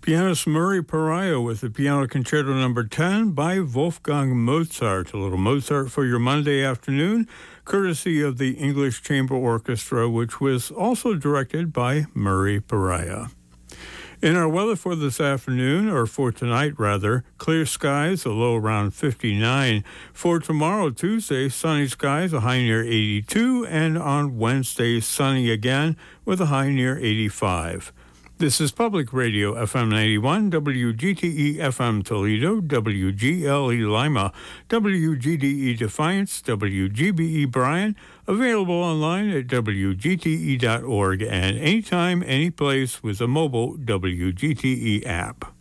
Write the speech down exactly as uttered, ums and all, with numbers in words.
Pianist Murray Pariah with the Piano Concerto Number ten by Wolfgang Mozart. A little Mozart for your Monday afternoon, courtesy of the English Chamber Orchestra, which was also directed by Murray Pariah. In our weather for this afternoon, or for tonight rather, clear skies, a low around fifty-nine. For tomorrow, Tuesday, sunny skies, a high near eighty-two, and on Wednesday, sunny again with a high near eighty-five. This is Public Radio, F M ninety-one, W G T E F M Toledo, W G L E Lima, W G D E Defiance, W G B E Bryan, available online at W G T E dot org and anytime, anyplace with a mobile W G T E app.